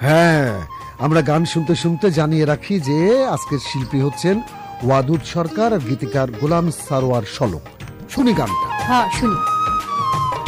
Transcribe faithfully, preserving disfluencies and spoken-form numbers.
হ্যাঁ, আমরা গান শুনতে শুনতে জানিয়ে রাখি যে আজকের শিল্পী হচ্ছেন ওয়াদুদ সরকার আর গীতিকার গোলাম সারোয়ার শলক। শুনি গানটা। হ্যাঁ শুনি।